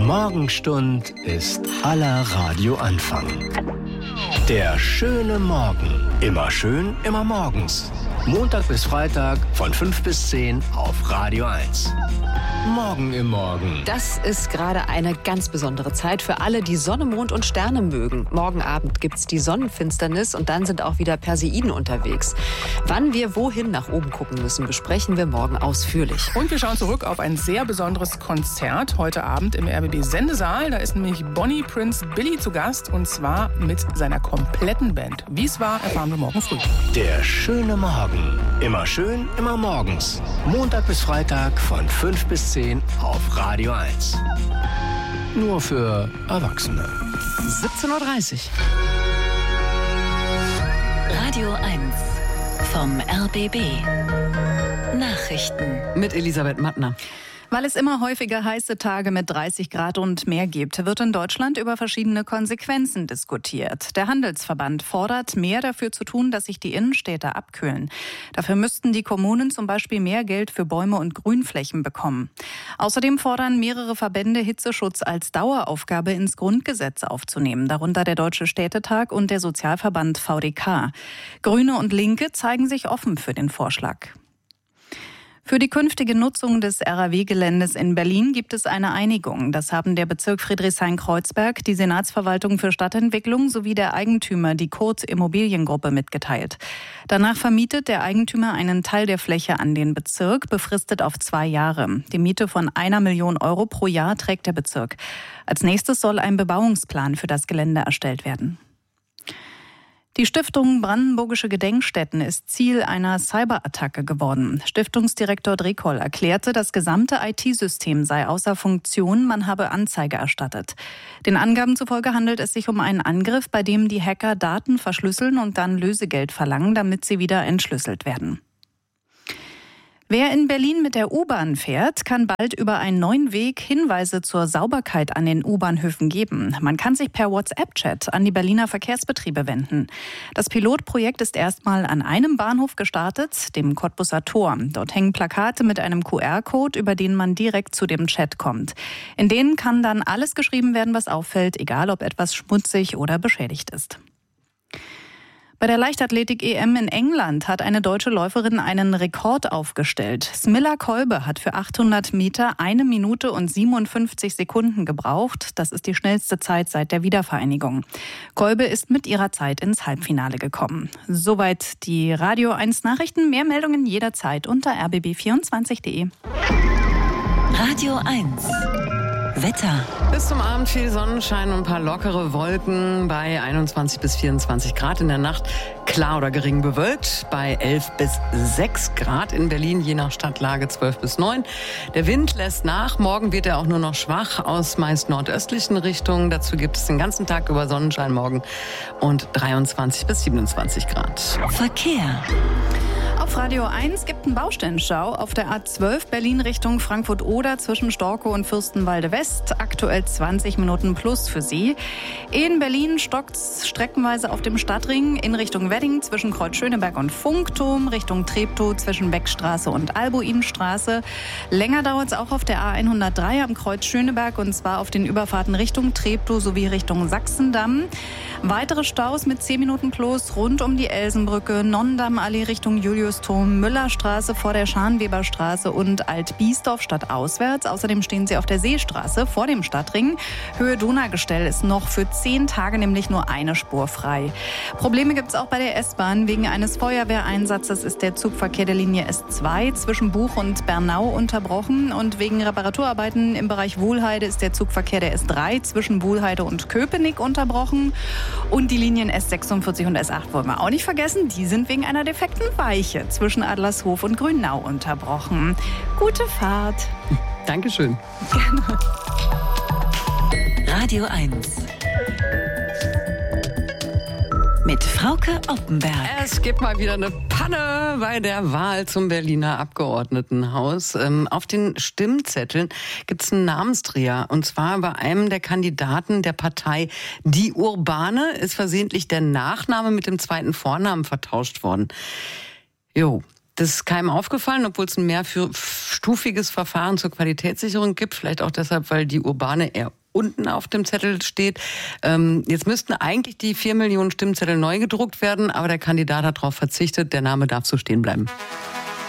Morgenstund ist aller Radioanfang. Der schöne Morgen. Immer schön, immer morgens. Montag bis Freitag von 5 bis 10 auf Radio 1. Morgen im Morgen. Das ist gerade eine ganz besondere Zeit für alle, die Sonne, Mond und Sterne mögen. Morgen Abend gibt's die Sonnenfinsternis und dann sind auch wieder Perseiden unterwegs. Wann wir wohin nach oben gucken müssen, besprechen wir morgen ausführlich. Und wir schauen zurück auf ein sehr besonderes Konzert heute Abend im RBB-Sendesaal. Da ist nämlich Bonnie Prince Billy zu Gast und zwar mit seiner kompletten Band. Wie es war, erfahren wir morgen früh. Der schöne Morgen. Immer schön, immer morgens. Montag bis Freitag von 5 bis 10 auf Radio 1. Nur für Erwachsene. 17:30 Uhr. Radio 1 vom RBB. Nachrichten. Mit Elisabeth Mattner. Weil es immer häufiger heiße Tage mit 30 Grad und mehr gibt, wird in Deutschland über verschiedene Konsequenzen diskutiert. Der Handelsverband fordert, mehr dafür zu tun, dass sich die Innenstädte abkühlen. Dafür müssten die Kommunen zum Beispiel mehr Geld für Bäume und Grünflächen bekommen. Außerdem fordern mehrere Verbände, Hitzeschutz als Daueraufgabe ins Grundgesetz aufzunehmen, darunter der Deutsche Städtetag und der Sozialverband VDK. Grüne und Linke zeigen sich offen für den Vorschlag. Für die künftige Nutzung des RAW-Geländes in Berlin gibt es eine Einigung. Das haben der Bezirk Friedrichshain-Kreuzberg, die Senatsverwaltung für Stadtentwicklung sowie der Eigentümer, die Kurt Immobiliengruppe, mitgeteilt. Danach vermietet der Eigentümer einen Teil der Fläche an den Bezirk, befristet auf 2 Jahre. Die Miete von 1 Million Euro pro Jahr trägt der Bezirk. Als nächstes soll ein Bebauungsplan für das Gelände erstellt werden. Die Stiftung Brandenburgische Gedenkstätten ist Ziel einer Cyberattacke geworden. Stiftungsdirektor Drekoll erklärte, das gesamte IT-System sei außer Funktion, man habe Anzeige erstattet. Den Angaben zufolge handelt es sich um einen Angriff, bei dem die Hacker Daten verschlüsseln und dann Lösegeld verlangen, damit sie wieder entschlüsselt werden. Wer in Berlin mit der U-Bahn fährt, kann bald über einen neuen Weg Hinweise zur Sauberkeit an den U-Bahnhöfen geben. Man kann sich per WhatsApp-Chat an die Berliner Verkehrsbetriebe wenden. Das Pilotprojekt ist erstmal an einem Bahnhof gestartet, dem Cottbuser Tor. Dort hängen Plakate mit einem QR-Code, über den man direkt zu dem Chat kommt. In denen kann dann alles geschrieben werden, was auffällt, egal ob etwas schmutzig oder beschädigt ist. Bei der Leichtathletik-EM in England hat eine deutsche Läuferin einen Rekord aufgestellt. Smilla Kolbe hat für 800 Meter 1 Minute und 57 Sekunden gebraucht. Das ist die schnellste Zeit seit der Wiedervereinigung. Kolbe ist mit ihrer Zeit ins Halbfinale gekommen. Soweit die Radio 1 Nachrichten. Mehr Meldungen jederzeit unter rbb24.de. Radio 1. Wetter. Bis zum Abend viel Sonnenschein und ein paar lockere Wolken bei 21 bis 24 Grad. In der Nacht klar oder gering bewölkt bei 11 bis 6 Grad. In Berlin je nach Stadtlage 12 bis 9. Der Wind lässt nach. Morgen wird er auch nur noch schwach aus meist nordöstlichen Richtungen. Dazu gibt es den ganzen Tag über Sonnenschein morgen und 23 bis 27 Grad. Verkehr. Auf Radio 1 gibt einen Baustellenstau auf der A12 Berlin Richtung Frankfurt-Oder zwischen Storkow und Fürstenwalde West. Aktuell 20 Minuten plus für Sie. In Berlin stockt's streckenweise auf dem Stadtring in Richtung Wedding zwischen Kreuz-Schöneberg und Funkturm, Richtung Treptow zwischen Beckstraße und Albuinstraße. Länger dauert's auch auf der A103 am Kreuz Schöneberg und zwar auf den Überfahrten Richtung Treptow sowie Richtung Sachsendamm. Weitere Staus mit 10 Minuten plus rund um die Elsenbrücke, Nonnendammallee Richtung Juliusturm, Müllerstraße vor der Scharnweberstraße und Alt-Biesdorf stadtauswärts. Außerdem stehen Sie auf der Seestraße vor dem Stadtring. Höhe Donaugestell ist noch für 10 Tage nämlich nur eine Spur frei. Probleme gibt es auch bei der S-Bahn. Wegen eines Feuerwehreinsatzes ist der Zugverkehr der Linie S2 zwischen Buch und Bernau unterbrochen. Und wegen Reparaturarbeiten im Bereich Wuhlheide ist der Zugverkehr der S3 zwischen Wuhlheide und Köpenick unterbrochen. Und die Linien S46 und S8 wollen wir auch nicht vergessen. Die sind wegen einer defekten Weiche zwischen Adlershof und Grünau unterbrochen. Gute Fahrt. Dankeschön. Gerne. Radio 1. Mit Frauke Oppenberg. Es gibt mal wieder eine Panne bei der Wahl zum Berliner Abgeordnetenhaus. Auf den Stimmzetteln gibt es einen Namensdreher. Und zwar bei einem der Kandidaten der Partei Die Urbane ist versehentlich der Nachname mit dem zweiten Vornamen vertauscht worden. Jo. Das ist keinem aufgefallen, obwohl es ein mehrstufiges Verfahren zur Qualitätssicherung gibt. Vielleicht auch deshalb, weil die urbane eher unten auf dem Zettel steht. Jetzt müssten eigentlich die 4 Millionen Stimmzettel neu gedruckt werden, aber der Kandidat hat darauf verzichtet. Der Name darf so stehen bleiben.